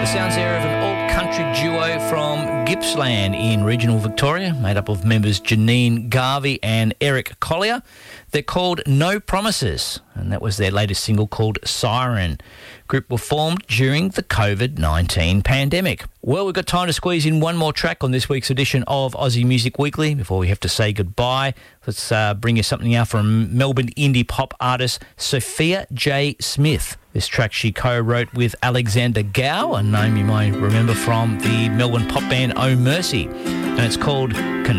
The sounds there of an alt-country duo from Gippsland in regional Victoria, made up of members Janine Garvey and Eric Collier. They're called No Promises, and that was their latest single called Siren. Group were formed during the COVID-19 pandemic. Well, we've got time to squeeze in one more track on this week's edition of Aussie Music Weekly before we have to say goodbye. Let's bring you something out from Melbourne indie pop artist Sophia J. Smith. This track she co-wrote with Alexander Gow, a name you might remember from the Melbourne pop band Oh Mercy, and it's called